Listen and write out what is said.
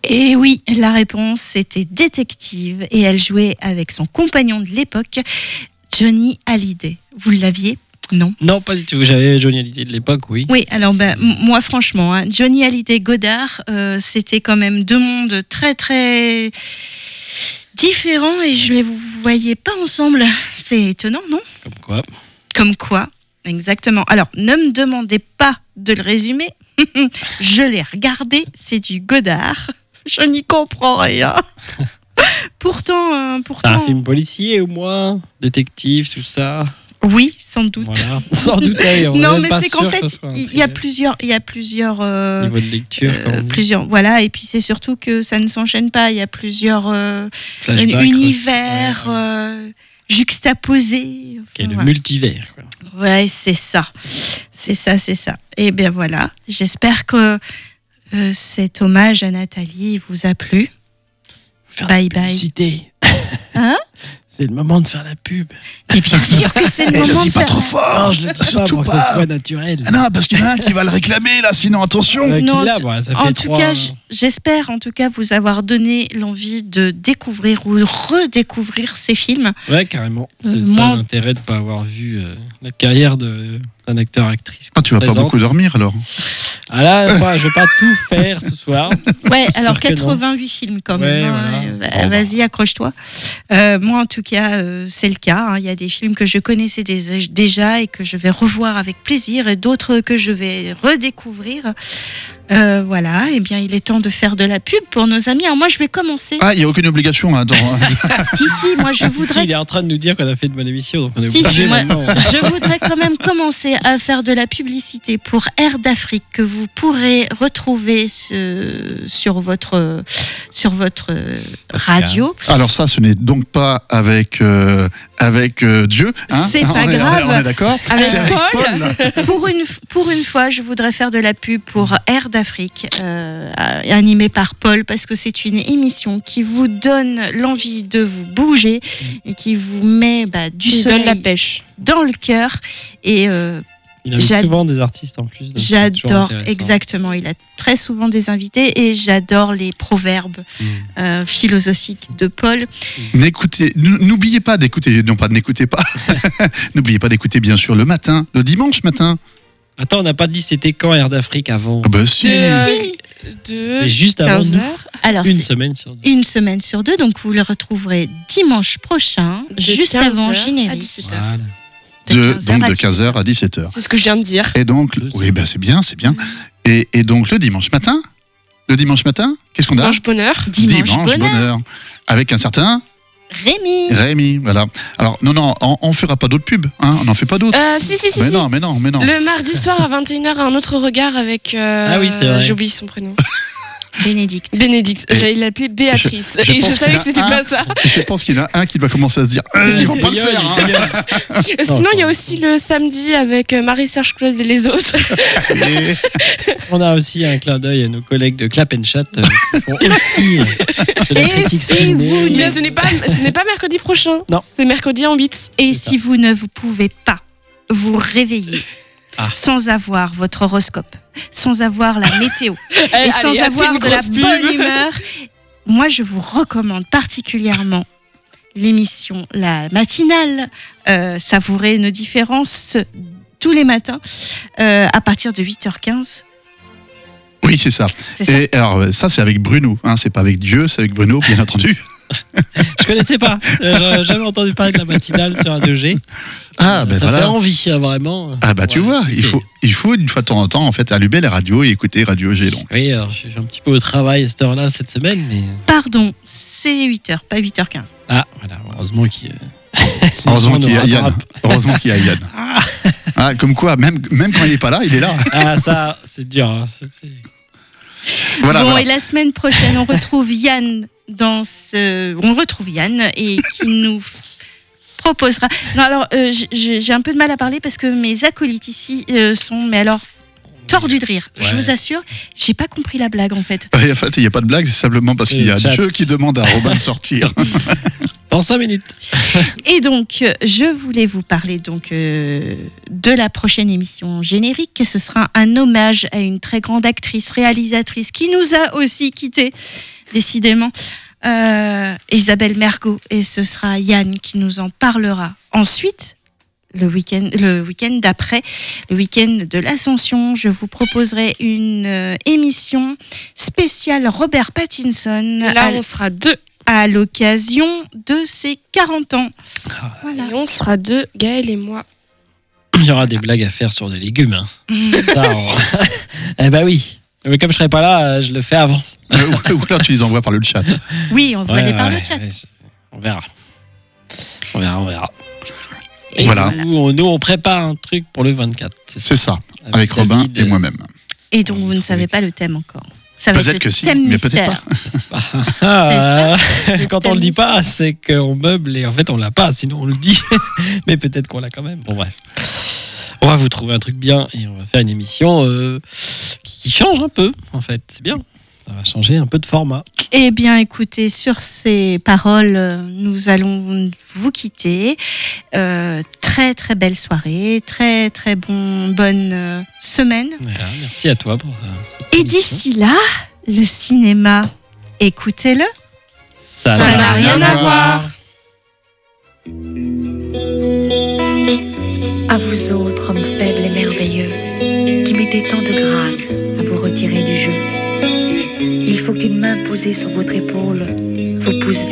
Et oui, la réponse c'était détective et elle jouait avec son compagnon de l'époque, Johnny Hallyday. Vous l'aviez ? Non. Non, pas du tout. J'avais Johnny Hallyday de l'époque, oui. Oui, alors moi franchement, Johnny Hallyday, Godard, c'était quand même deux mondes très très différents et je les voyais pas ensemble. C'est étonnant, non ? Comme quoi, exactement. Alors, ne me demandez pas de le résumer. Je l'ai regardé, c'est du Godard. Je n'y comprends rien. Pourtant. Un film policier au moins, détective, tout ça. Oui, sans doute. Voilà. Sans doute. Non, mais c'est qu'en fait, il y a plusieurs niveaux de lecture. Voilà, et puis c'est surtout que ça ne s'enchaîne pas. Il y a plusieurs univers juxtaposés. Le multivers. Quoi. Ouais, c'est ça. Et bien voilà. J'espère que cet hommage à Nathalie vous a plu. Bye bye. Hein? C'est le moment de faire la pub. Et bien sûr que c'est le moment de pas faire. trop fort. Non, je le dis surtout pas pour que ce soit naturel. Ah non, parce qu'il y en a un qui va le réclamer là, sinon attention. Non, ça fait en tout cas, j'espère en tout cas vous avoir donné l'envie de découvrir ou redécouvrir ces films. Ouais, carrément. C'est ça l'intérêt de ne pas avoir vu la carrière d'un acteur-actrice. Tu vas pas beaucoup dormir alors. Ah là, je vais pas tout faire ce soir. Ouais, alors 88 films quand même. Ouais, voilà. Vas-y, accroche-toi. Moi, en tout cas, c'est le cas. Il y a des films que je connaissais déjà et que je vais revoir avec plaisir et d'autres que je vais redécouvrir. Voilà, et bien il est temps de faire de la pub pour nos amis. Alors moi je vais commencer. Ah, il n'y a aucune obligation. Attends. si, moi je voudrais. Il est en train de nous dire qu'on a fait une bonne émission, donc on est obligé maintenant. Je voudrais quand même commencer à faire de la publicité pour Air d'Afrique que vous pourrez retrouver sur votre radio. Alors ça, ce n'est donc pas avec Dieu. Hein, c'est pas grave. On est d'accord. Avec Paul. Pour une fois, je voudrais faire de la pub pour Air d'Afrique, animée par Paul, parce que c'est une émission qui vous donne l'envie de vous bouger, et qui vous met du soleil, donne la pêche dans le cœur. Et il invite souvent des artistes en plus. J'adore, exactement. Il a très souvent des invités et j'adore les proverbes philosophiques de Paul. N'oubliez pas d'écouter, n'écoutez pas. N'oubliez pas d'écouter bien sûr le dimanche matin. Attends, on n'a pas dit c'était quand Air d'Afrique avant. Ah bah si. C'est juste avant 15 nous. heures. Alors, une semaine sur deux. Une semaine sur deux, donc vous le retrouverez dimanche prochain, juste avant générique. Voilà. De 15h à 17h. C'est ce que je viens de dire. Et donc, oui, c'est bien. Et donc le dimanche matin, qu'est-ce qu'on a ? Dimanche bonheur. Dimanche bonheur. Avec un certain Rémi, voilà. Alors, non, on fera pas d'autres pubs, hein, on n'en fait pas d'autres. Si. Mais non. Le mardi soir à 21h, un autre regard avec. Ah oui, c'est vrai. J'ai oublié son prénom. Bénédicte. J'allais l'appeler Béatrice. Je savais que c'était pas ça. Je pense qu'il y en a un qui va commencer à se dire ils vont pas le faire. Hein. Sinon, il y a aussi le samedi avec Marie-Serge Cloise et les autres. On a aussi un clin d'œil à nos collègues de Clap & Chat qui font aussi de la critique ciné. Mais ce n'est pas mercredi prochain. Non. C'est mercredi en 8. Et si vous ne pouvez pas vous réveiller sans avoir votre horoscope, sans avoir la météo et sans avoir de la bonne humeur, moi je vous recommande particulièrement l'émission La Matinale, savourer nos différences tous les matins à partir de 8h15. Oui, c'est ça. Et alors ça c'est avec Bruno, hein, c'est pas avec Dieu, c'est avec Bruno bien entendu. Je connaissais pas. J'avais jamais entendu parler de La Matinale sur Radio G. Ah, ben ça voilà. fait envie, hein, vraiment. Ah bah tu vois, il faut une fois de temps en temps en fait allumer la radio et écouter Radio G. Donc. Oui, alors je suis un petit peu au travail à cette heure-là cette semaine, mais. Pardon, c'est 8h, pas 8h15. Ah voilà, heureusement qu'il y a Yann. Heureusement qu'il y a Yann. Ah, comme quoi, même quand il est pas là, il est là. Ah ça, c'est dur. Hein. Voilà. Et la semaine prochaine, on retrouve Yann et qui nous proposera. Non, alors j'ai un peu de mal à parler parce que mes acolytes ici sont, mais alors tordus de rire. Ouais. Je vous assure, j'ai pas compris la blague en fait. En fait, il n'y a pas de blague, c'est simplement parce qu'il y a Dieu qui demande à Robin de sortir. Dans 5 minutes. Et donc, je voulais vous parler de la prochaine émission générique. Ce sera un hommage à une très grande actrice, réalisatrice qui nous a aussi quittés. décidément. Isabelle Mergo, et ce sera Yann qui nous en parlera. Ensuite, le week-end d'après, le week-end de l'Ascension, je vous proposerai une émission spéciale Robert Pattinson. Et là, on sera 2. À l'occasion de ses 40 ans. Voilà. Et on sera 2, Gaël et moi. Il y aura des blagues à faire sur des légumes. Hein. Ça, eh ben oui. Mais comme je serai pas là, je le fais avant. Ou alors tu les envoies par le chat. Oui, on va les par le chat. On verra. On verra. Et voilà. Nous, on prépare un truc pour le 24. C'est ça. Avec Robin et moi-même. Et donc, vous ne savez pas le thème encore. Ça va peut-être être que si, thème mais mystère. peut-être pas. Quand on le dit pas, c'est qu'on meuble et en fait on l'a pas, sinon on le dit. Mais peut-être qu'on l'a quand même. Bon bref. On va vous trouver un truc bien et on va faire une émission qui change un peu en fait. C'est bien. Ça va changer un peu de format. Eh bien, écoutez, sur ces paroles, nous allons vous quitter. Très, très belle soirée, très, très bonne semaine. Voilà, merci à toi pour cette Et émission. d'ici là, le cinéma, écoutez-le. Ça n'a rien à voir. À vous autres, hommes faibles et merveilleux, qui mettez tant de grâce à vous retirer du jeu. Il faut qu'une main posée sur votre épaule vous pousse